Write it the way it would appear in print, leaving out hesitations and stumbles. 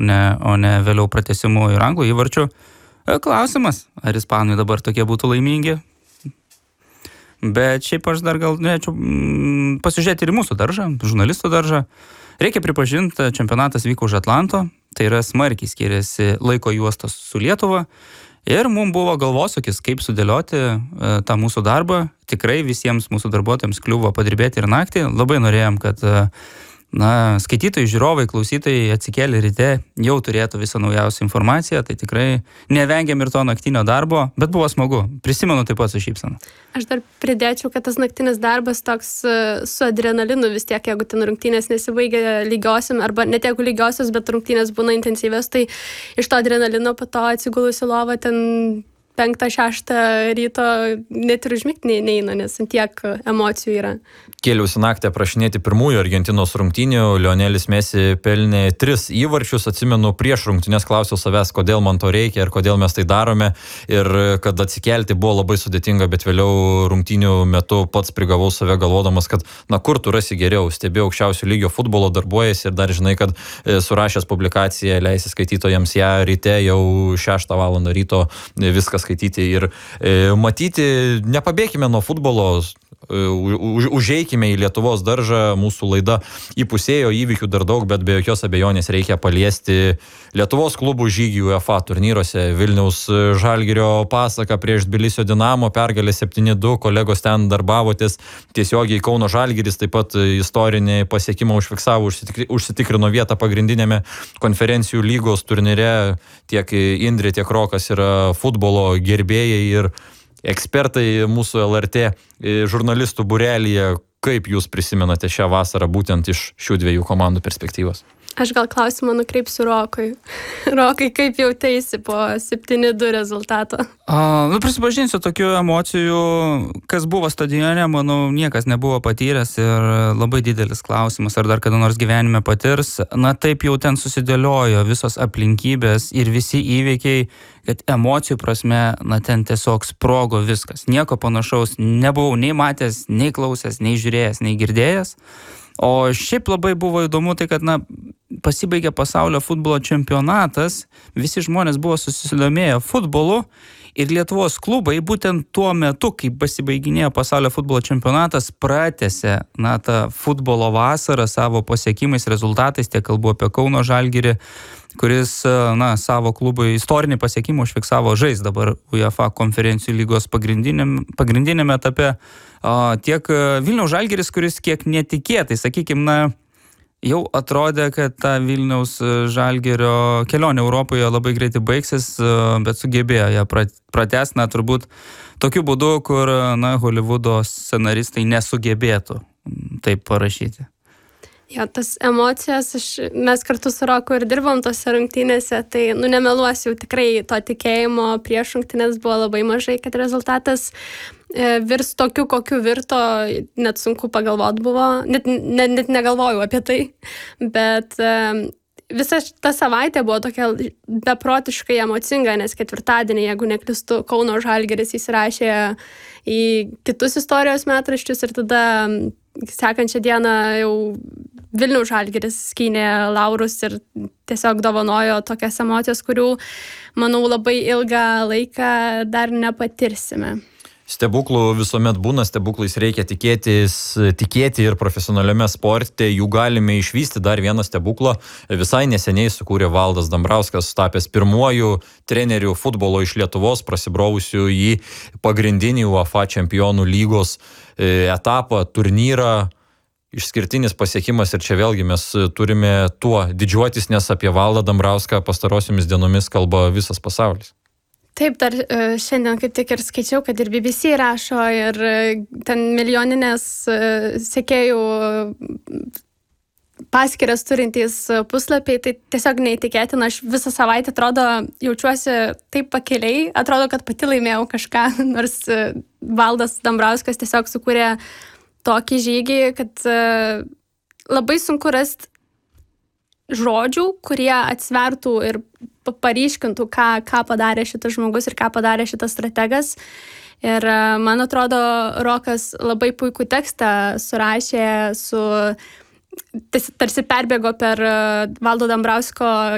o ne vėliau pratęsimu ir anglų įvarčių. Klausimas, ar ispanai dabar tokie būtų laimingi? Bet šiaip aš dar gal norėčiau pasižiūrėti ir mūsų daržą, žurnalistų daržą. Reikia pripažinti, čempionatas vyko už Atlanto, tai yra smarkiai skiriasi laiko juostos su Lietuva. Ir mums buvo galvosūkis, kaip sudėlioti tą mūsų darbą. Tikrai visiems mūsų darbuotojams kliuvo padirbėti ir naktį. Labai norėjom, kad skaitytojai, žiūrovai, klausytojai atsikėlė ryte, jau turėtų visą naujausią informaciją, tai tikrai nevengėm ir to naktinio darbo, bet buvo smagu. Prisimenu taip pat su šypsena. Aš dar pridėčiau, kad tas naktinis darbas toks su adrenalinu vis tiek, jeigu ten rungtynės nesibaigia lygiosiam, arba net jeigu lygiosios, bet rungtynės būna intensyvios, tai iš to adrenalino po to atsigulus į lovą ten 5-6 ryto net ir užmigti neina, nes tiek emocijų yra. Kėliausi naktį aprašinėti pirmųjų Argentinos rungtynių. Lionelis Messi pelnė 3 įvarčius. Atsimenu, prieš rungtynės klausiau savęs, kodėl man to reikia ir kodėl mes tai darome. Ir kad atsikelti buvo labai sudėtinga, bet vėliau rungtynių metu pats prigavau save galvodamas, kad kur tu rasi geriau. Stebėjau aukščiausio lygio futbolo, darbuojasi ir dar žinai, kad surašęs publikaciją leisi skaitytojams ją ryte jau 6 valandą ryto viską skaityti ir matyti. Nepabėkime nuo futbolo, užeikime į Lietuvos daržą, mūsų laida įpusėjo, įvykių dar daug, bet be jokios abejonės reikia paliesti Lietuvos klubų žygį UEFA turnyruose. Vilniaus Žalgirio pasaka prieš Tbilisio Dinamo, pergalė 7-2, kolegos ten darbavotės tiesiogiai. Kauno Žalgiris taip pat istorinį pasiekimą užfiksavo, užsitikrino vietą pagrindinėme konferencijų lygos turnyre. Tiek Indrė, tiek Rokas yra futbolo gerbėjai ir ekspertai mūsų LRT žurnalistų būrelyje. Kaip jūs prisimenate šią vasarą būtent iš šių 2 komandų perspektyvos? Aš gal klausimą nukreipsiu Rokui. Rokai, kaip jauteisi po 7-2 rezultato? Prisipažinsiu, tokių emocijų, kas buvo stadione, manau, niekas nebuvo patyręs ir labai didelis klausimas, ar dar kada nors gyvenime patirs. Taip jau ten susidėliojo visos aplinkybės ir visi įvykiai, kad emocijų prasme, ten tiesiog sprogo viskas. Nieko panašaus nebuvau nei matęs, nei klausęs, nei žiūrėjęs, nei girdėjęs. O šiaip labai buvo įdomu tai, kad pasibaigė pasaulio futbolo čempionatas, visi žmonės buvo susidomėję futbolu ir Lietuvos klubai būtent tuo metu, kai pasibaiginėjo pasaulio futbolo čempionatas, pratęsė tą futbolo vasarą savo pasiekimais, rezultatais, tiek kalbu apie Kauno Žalgirį, kuris savo klubui istorinį pasiekimą užfiksavo žais dabar UEFA konferencijų lygos pagrindinėme etape. Tiek Vilniaus Žalgiris, kuris kiek netikėtai, sakykime, jau atrodė, kad ta Vilniaus Žalgirio kelionė Europoje labai greitai baigsis, bet sugebėjo ją pratęsti, turbūt tokiu būdu, kur Holivudo scenaristai nesugebėtų taip parašyti. Jo, tas emocijas, mes kartu su Roku ir dirbom tose rungtynėse, tai nemeluosiu, jau tikrai to tikėjimo prieš rungtynės buvo labai mažai, kad rezultatas virs tokiu, kokiu virto, net sunku pagalvoti buvo, net negalvojau apie tai, bet visa ta savaitė buvo tokia beprotiškai emocinga, nes ketvirtadienį, jeigu neklystu, Kauno Žalgiris įsirašė į kitus istorijos metraščius ir tada sekančią dieną jau Vilniaus Žalgiris skynė laurus ir tiesiog dovanojo tokias emocijas, kurių, manau, labai ilgą laiką dar nepatirsime. Stebuklų visuomet būna, stebuklais reikia tikėti ir profesionaliame sporte. Jų galime išvysti. Dar vieną stebuklą visai neseniai sukūrė Valdas Dambrauskas, tapęs pirmuoju treneriu futbolo iš Lietuvos, prasibrovusiu į pagrindinį UEFA čempionų lygos etapą, turnyrą. Išskirtinis pasiekimas ir čia vėlgi mes turime tuo didžiuotis, nes apie Valdą Dambrauską pastarosiomis dienomis kalba visas pasaulis. Taip, dar šiandien kaip tik ir skaičiau, kad ir BBC rašo ir ten milijoninės sekėjų paskyras turintys puslapiai, tai tiesiog neįtikėtina. Aš visą savaitę, atrodo, jaučiuosi taip pakeliai, atrodo, kad pati laimėjau kažką, nors Valdas Dambrauskas tiesiog sukūrė tokį žygį, kad labai sunku rasti žodžių, kurie atsvertų ir paryškintų, ką padarė šitas žmogus ir ką padarė šitas strategas. Ir man atrodo, Rokas labai puikų tekstą surašė tarsi perbėgo per Valdo Dambrausko